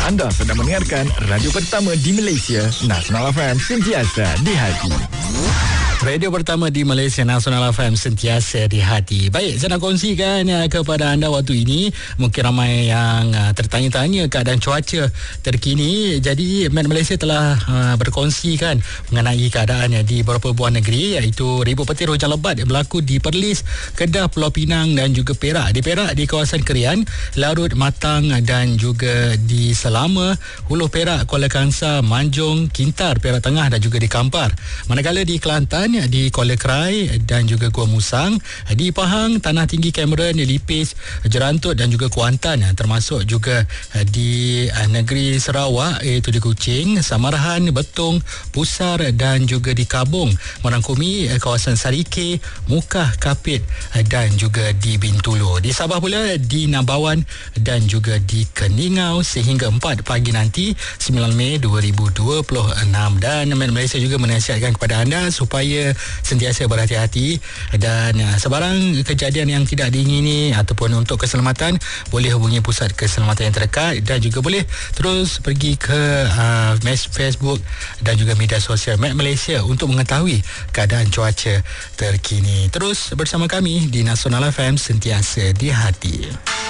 Anda sedang mendengarkan radio pertama di Malaysia, Nasional FM, sentiasa di hati. Radio pertama di Malaysia, Nasional FM, sentiasa di hati. Baik, saya nak kongsikan kepada anda waktu ini. Mungkin ramai yang tertanya-tanya keadaan cuaca terkini. Jadi Met Malaysia telah berkongsikan mengenai keadaan di beberapa buah negeri, iaitu ribut petir hujan lebat berlaku di Perlis, Kedah, Pulau Pinang dan juga Perak. Di Perak, di kawasan Krian, Larut, Matang dan juga di Selama, Hulu Perak, Kuala Kangsar, Manjung, Kintar, Perak Tengah dan juga di Kampar. Manakala di Kelantan, di Kuala Krai dan juga Gua Musang, di Pahang, Tanah Tinggi, Cameron, Lipis, Jerantut dan juga Kuantan, termasuk juga di negeri Sarawak, iaitu di Kuching, Samarahan, Betong, Pusar dan juga di Kabung, merangkumi kawasan Sarike, Mukah, Kapit dan juga di Bintulu. Di Sabah pula, di Nabawan dan juga di Keningau sehingga 4 pagi nanti 9 Mei 2026. Dan Met Malaysia juga menasihatkan kepada anda supaya sentiasa berhati-hati dan sebarang kejadian yang tidak diingini ataupun untuk keselamatan, boleh hubungi pusat keselamatan yang terdekat dan juga boleh terus pergi ke Facebook dan juga media sosial Met Malaysia untuk mengetahui keadaan cuaca terkini. Terus bersama kami di Nasional FM, sentiasa di hati.